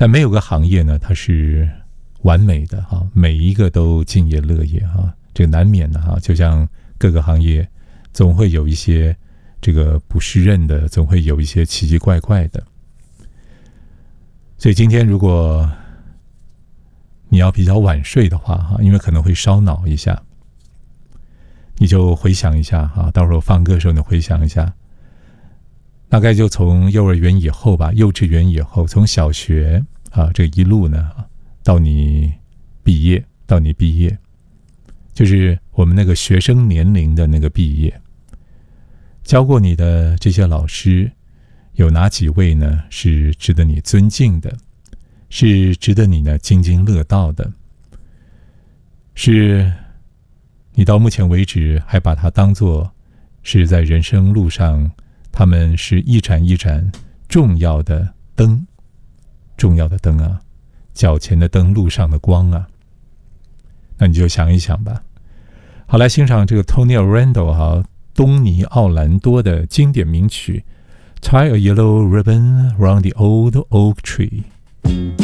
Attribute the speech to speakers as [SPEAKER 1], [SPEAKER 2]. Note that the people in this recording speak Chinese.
[SPEAKER 1] 但没有个行业呢它是完美的哈，每一个都敬业乐业哈，这个难免的哈，就像各个行业总会有一些这个不胜任的，总会有一些奇奇怪怪的。所以今天如果你要比较晚睡的话哈，因为可能会烧脑一下，你就回想一下哈，到时候放歌的时候你回想一下，大概就从幼儿园以后吧，幼稚园以后，从小学啊这一路呢到你毕业，就是我们那个学生年龄的那个毕业，教过你的这些老师有哪几位呢是值得你尊敬的，是值得你呢津津乐道的，是你到目前为止还把它当作是在人生路上他们是一盏一盏重要的灯啊，脚前的灯，路上的光啊，那你就想一想吧。好，来欣赏这个 Tony Arando 哈，东尼奥兰多的经典名曲 Tie a Yellow Ribbon Round the Old Oak Tree。